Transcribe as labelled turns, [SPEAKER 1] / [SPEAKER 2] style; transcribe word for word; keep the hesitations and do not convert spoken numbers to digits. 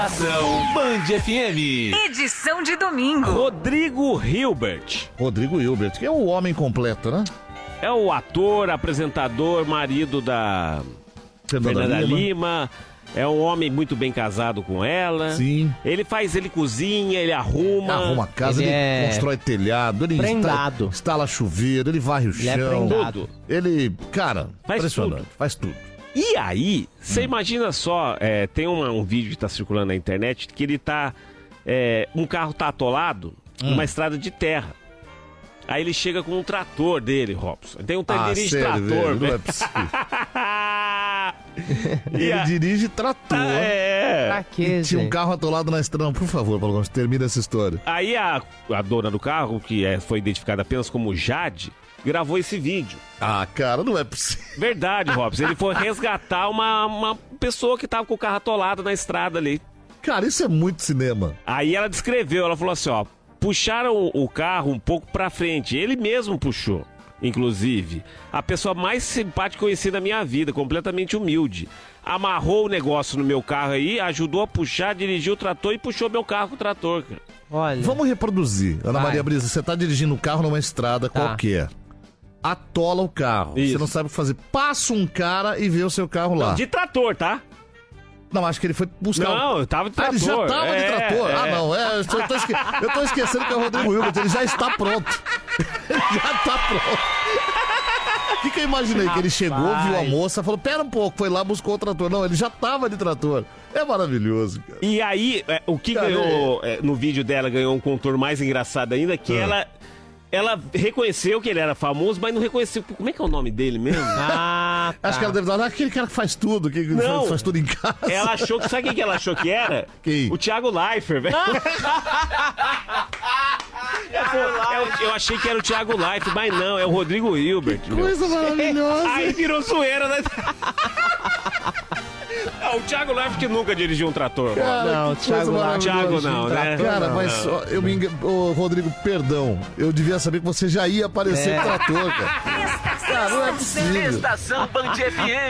[SPEAKER 1] Ação Band F M.
[SPEAKER 2] Edição de domingo.
[SPEAKER 3] Rodrigo Hilbert.
[SPEAKER 4] Rodrigo Hilbert, que é o homem completo, né?
[SPEAKER 3] É o ator, apresentador, marido da
[SPEAKER 4] Fernanda,
[SPEAKER 3] Fernanda
[SPEAKER 4] Lima.
[SPEAKER 3] Lima. É um homem muito bem casado com ela.
[SPEAKER 4] Sim.
[SPEAKER 3] Ele faz, ele cozinha, ele arruma.
[SPEAKER 4] Arruma a casa,
[SPEAKER 5] Ele
[SPEAKER 4] ele,
[SPEAKER 5] é
[SPEAKER 4] constrói telhado, ele
[SPEAKER 5] prendado.
[SPEAKER 4] insta- instala chuveiro, ele varre o
[SPEAKER 5] Ele é
[SPEAKER 4] chão.
[SPEAKER 5] prendado.
[SPEAKER 4] Ele, cara,
[SPEAKER 3] Faz
[SPEAKER 4] impressionante,
[SPEAKER 3] tudo.
[SPEAKER 4] faz tudo.
[SPEAKER 3] E aí, você
[SPEAKER 4] Hum.
[SPEAKER 3] imagina só, é, tem uma- um vídeo que tá circulando na internet que ele tá. É, um carro tá atolado
[SPEAKER 4] Hum.
[SPEAKER 3] numa estrada de terra. Aí ele chega com um trator dele, Robson. Tem um
[SPEAKER 4] Ah,
[SPEAKER 3] dirige
[SPEAKER 4] sério,
[SPEAKER 3] trator,
[SPEAKER 4] velho, não
[SPEAKER 3] velho.
[SPEAKER 4] é possível.
[SPEAKER 3] E
[SPEAKER 4] Ele
[SPEAKER 3] a-
[SPEAKER 4] dirige trator.
[SPEAKER 3] Ah, é.
[SPEAKER 5] Pra quê,
[SPEAKER 4] E tinha um
[SPEAKER 5] gente?
[SPEAKER 4] carro atolado na estrada. Não, por favor, Paulo Gomes, termina essa história.
[SPEAKER 3] Aí a, a dona do carro, que é, foi identificada apenas como Jade, gravou esse vídeo.
[SPEAKER 4] Ah, cara, não é possível.
[SPEAKER 3] Verdade, Robson. Ele foi resgatar uma, uma pessoa que tava com o carro atolado na estrada ali.
[SPEAKER 4] Cara, isso é muito cinema.
[SPEAKER 3] Aí ela descreveu, ela falou assim, ó, puxaram o carro um pouco pra frente. Ele mesmo puxou, inclusive. A pessoa mais simpática que eu conheci na minha vida, completamente humilde. Amarrou o negócio no meu carro aí, ajudou a puxar, dirigiu o trator e puxou meu carro com o trator, cara.
[SPEAKER 5] Olha.
[SPEAKER 4] Vamos reproduzir. Ana
[SPEAKER 5] Vai.
[SPEAKER 4] Maria Brisa, você tá dirigindo um carro numa estrada
[SPEAKER 5] Tá.
[SPEAKER 4] qualquer. Atola o carro.
[SPEAKER 3] Isso.
[SPEAKER 4] Você não sabe o que fazer. Passa um cara e vê o seu carro lá.
[SPEAKER 3] Não, de trator, tá?
[SPEAKER 4] Não, acho que ele foi buscar.
[SPEAKER 3] Não, eu tava de
[SPEAKER 4] Ah,
[SPEAKER 3] trator.
[SPEAKER 4] ele já tava de
[SPEAKER 3] É,
[SPEAKER 4] trator.
[SPEAKER 3] é.
[SPEAKER 4] Ah, não. É, eu, tô, eu tô esque- eu tô esquecendo que é o Rodrigo Hilbert. Ele já está pronto. Ele já tá pronto. O que, que eu imaginei? Que ele chegou, viu a moça, falou: pera um pouco, foi lá, buscou o trator. Não, ele já tava de trator. É maravilhoso, cara.
[SPEAKER 3] E aí, é, o que
[SPEAKER 4] Cara,
[SPEAKER 3] ganhou é, no vídeo dela, ganhou um contorno mais engraçado ainda, que
[SPEAKER 4] Ah.
[SPEAKER 3] ela, ela reconheceu que ele era famoso, mas não reconheceu. Como é que é o nome dele mesmo?
[SPEAKER 5] Ah, tá.
[SPEAKER 4] Acho que ela deve dar, ah, aquele cara que faz tudo, que
[SPEAKER 3] Não.
[SPEAKER 4] faz, faz tudo em casa.
[SPEAKER 3] Ela achou que. Sabe quem que ela achou que era?
[SPEAKER 4] Quem?
[SPEAKER 3] O Thiago Leifert, velho. eu, eu achei que era o Thiago Leifert, mas não, é o Rodrigo Hilbert. meu.
[SPEAKER 4] Coisa maravilhosa.
[SPEAKER 3] Aí virou zoeira, né? Não, o Thiago Leifert que nunca dirigiu um trator.
[SPEAKER 4] Cara,
[SPEAKER 5] Não,
[SPEAKER 4] que
[SPEAKER 5] Thiago
[SPEAKER 4] coisa
[SPEAKER 5] lá-
[SPEAKER 4] maravilhosa.
[SPEAKER 3] Thiago não, né?
[SPEAKER 4] Cara,
[SPEAKER 5] Não,
[SPEAKER 4] mas ó, eu me engan... Ô, Rodrigo, perdão. Eu devia saber que você já ia aparecer
[SPEAKER 5] É.
[SPEAKER 4] com trator, cara. Cara, não é possível.
[SPEAKER 1] Estação Band F M.